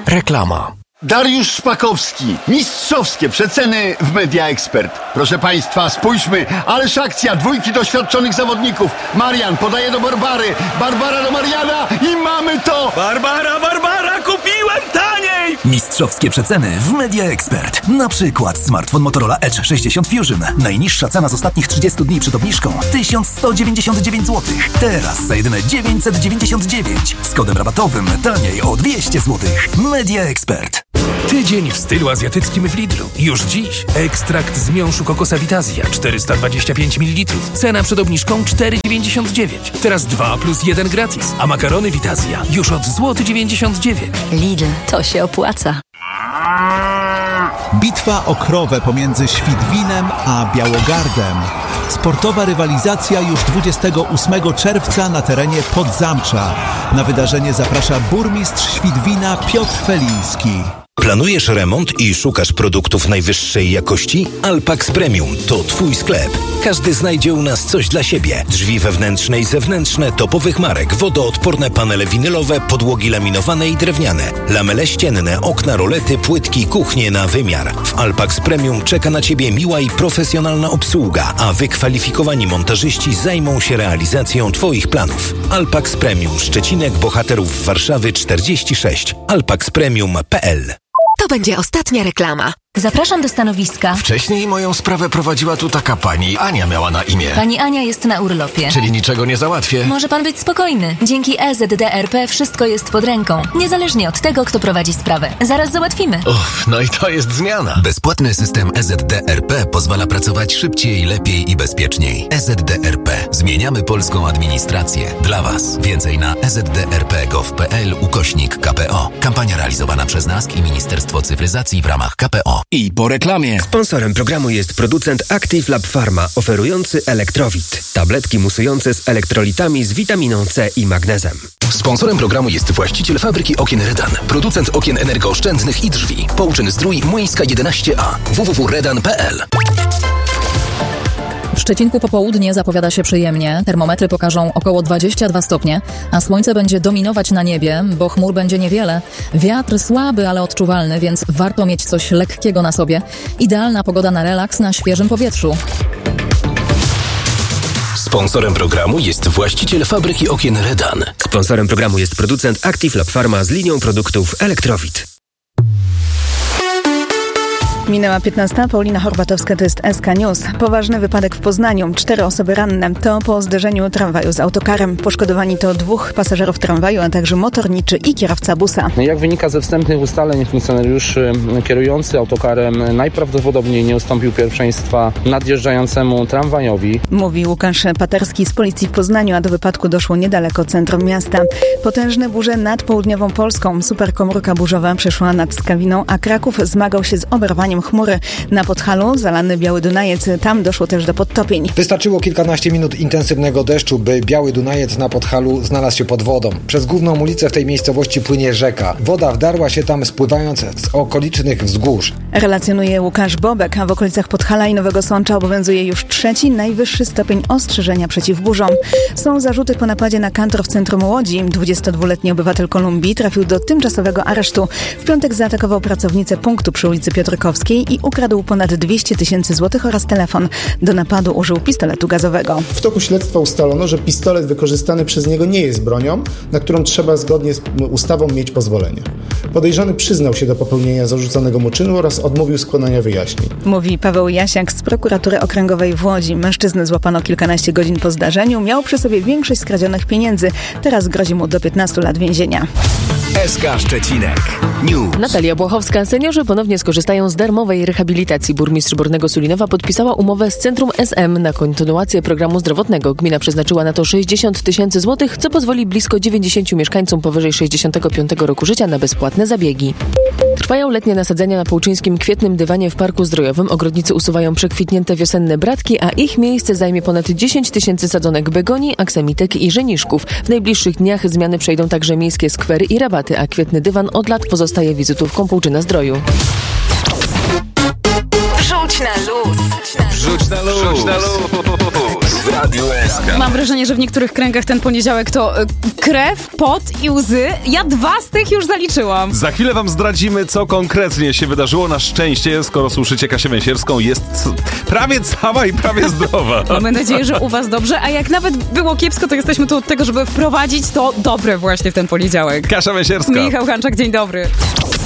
Reklama. Dariusz Szpakowski. Mistrzowskie przeceny w Media Expert. Proszę Państwa, spójrzmy. Ależ akcja, dwójki doświadczonych zawodników. Marian podaje do Barbary. Barbara do Mariana i mamy to! Barbara, kupiłem taniej! Mistrzowskie przeceny w Media Expert. Na przykład smartfon Motorola Edge 60 Fusion. Najniższa cena z ostatnich 30 dni przed obniżką 1199 zł. Teraz za jedyne 999. Z kodem rabatowym taniej o 200 zł. Media Expert. Tydzień w stylu azjatyckim w Lidlu. Już dziś ekstrakt z miąższu kokosa Vitazja 425 ml. Cena przed obniżką 4,99. Teraz 2 plus 1 gratis. A makarony Vitazja już od złoty 99. Lidl, to się opłaca. Bitwa o krowę pomiędzy Świdwinem a Białogardem. Sportowa rywalizacja już 28 czerwca na terenie Podzamcza. Na wydarzenie zaprasza burmistrz Świdwina Piotr Feliński. Planujesz remont i szukasz produktów najwyższej jakości? Alpax Premium to Twój sklep. Każdy znajdzie u nas coś dla siebie. Drzwi wewnętrzne i zewnętrzne topowych marek, wodoodporne panele winylowe, podłogi laminowane i drewniane, lamele ścienne, okna, rolety, płytki, kuchnie na wymiar. W Alpax Premium czeka na Ciebie miła i profesjonalna obsługa, a wykwalifikowani montażyści zajmą się realizacją Twoich planów. Alpax Premium Szczecinek, Bohaterów Warszawy 46. alpaxpremium.pl. To będzie ostatnia reklama. Zapraszam do stanowiska. Wcześniej moją sprawę prowadziła tu taka pani. Ania miała na imię. Pani Ania jest na urlopie. Czyli niczego nie załatwię. Może pan być spokojny. Dzięki EZDRP wszystko jest pod ręką. Niezależnie od tego, kto prowadzi sprawę. Zaraz załatwimy. No i to jest zmiana. Bezpłatny system EZDRP pozwala pracować szybciej, lepiej i bezpieczniej. EZDRP. Zmieniamy polską administrację. Dla Was. Więcej na ezdrp.gov.pl/KPO. Kampania realizowana przez nas i Ministerstwo Cyfryzacji w ramach KPO. I po reklamie. Sponsorem programu jest producent Active Lab Pharma, oferujący Elektrowit. Tabletki musujące z elektrolitami z witaminą C i magnezem. Sponsorem programu jest właściciel fabryki okien Redan. Producent okien energooszczędnych i drzwi. Połczyn Zdrój, Młyńska 11A. www.redan.pl. W Szczecinku popołudnie zapowiada się przyjemnie. Termometry pokażą około 22 stopnie, a słońce będzie dominować na niebie, bo chmur będzie niewiele. Wiatr słaby, ale odczuwalny, więc warto mieć coś lekkiego na sobie. Idealna pogoda na relaks na świeżym powietrzu. Sponsorem programu jest właściciel fabryki okien Redan. Sponsorem programu jest producent Active Lab Pharma z linią produktów Elektrowit. Minęła 15. Paulina Horbatowska, to jest SK News. Poważny wypadek w Poznaniu. 4 osoby ranne. To po zderzeniu tramwaju z autokarem. Poszkodowani to 2 pasażerów tramwaju, a także motorniczy i kierowca busa. Jak wynika ze wstępnych ustaleń funkcjonariuszy, kierujący autokarem najprawdopodobniej nie ustąpił pierwszeństwa nadjeżdżającemu tramwajowi. Mówi Łukasz Paterski z policji w Poznaniu, a do wypadku doszło niedaleko centrum miasta. Potężne burze nad południową Polską. Superkomórka burzowa przeszła nad Skawiną, a Kraków zmagał się z oberwaniem chmury. Na Podhalu zalany Biały Dunajec, tam doszło też do podtopień. Wystarczyło kilkanaście minut intensywnego deszczu, by Biały Dunajec na Podhalu znalazł się pod wodą. Przez główną ulicę w tej miejscowości płynie rzeka. Woda wdarła się tam, spływając z okolicznych wzgórz. Relacjonuje Łukasz Bobek, a w okolicach Podhala i Nowego Sącza obowiązuje już 3. najwyższy stopień ostrzeżenia przeciw burzom. Są zarzuty po napadzie na kantor w centrum Łodzi. 22-letni obywatel Kolumbii trafił do tymczasowego aresztu. W piątek zaatakował pracownicę punktu przy ulicy Piotrkowskiej i ukradł ponad 200 000 złotych oraz telefon. Do napadu użył pistoletu gazowego. W toku śledztwa ustalono, że pistolet wykorzystany przez niego nie jest bronią, na którą trzeba zgodnie z ustawą mieć pozwolenie. Podejrzany przyznał się do popełnienia zarzuconego mu czynu oraz odmówił składania wyjaśnień. Mówi Paweł Jasiak z prokuratury okręgowej w Łodzi. Mężczyznę złapano kilkanaście godzin po zdarzeniu. Miał przy sobie większość skradzionych pieniędzy. Teraz grozi mu do 15 lat więzienia. SK Szczecinek News. Natalia Błachowska. Seniorzy ponownie skorzystają z darmowej rehabilitacji. Burmistrz Bornego Sulinowa podpisała umowę z Centrum SM na kontynuację programu zdrowotnego. Gmina przeznaczyła na to 60 000 złotych, co pozwoli blisko 90 mieszkańcom powyżej 65 roku życia na bezpłatne zabiegi. Trwają letnie nasadzenia na połczyńskim kwietnym dywanie w Parku Zdrojowym. Ogrodnicy usuwają przekwitnięte wiosenne bratki, a ich miejsce zajmie ponad 10 000 sadzonek begonii, aksamitek i żeniszków. W najbliższych dniach zmiany przejdą także miejskie skwery i rabaty, a kwietny dywan od lat pozostaje wizytówką Połczyna Zdroju. Wrzuć na luz. Wrzuć na luz. Radio SK. Mam wrażenie, że w niektórych kręgach ten poniedziałek to krew, pot i łzy. Ja 2 z tych już zaliczyłam. Za chwilę wam zdradzimy, co konkretnie się wydarzyło. Na szczęście, skoro słyszycie Kasię Węsierską, jest prawie cała i prawie zdrowa. Mamy nadzieję, że u was dobrze, a jak nawet było kiepsko, to jesteśmy tu od tego, żeby wprowadzić to dobre właśnie w ten poniedziałek. Kasia Węsierska. Michał Hanczak, dzień dobry.